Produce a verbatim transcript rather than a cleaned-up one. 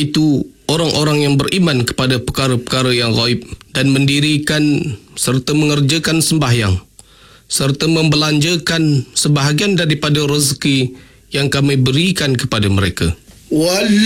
iaitu orang-orang yang beriman kepada perkara-perkara yang ghaib dan mendirikan serta mengerjakan sembahyang serta membelanjakan sebahagian daripada rezeki yang kami berikan kepada mereka.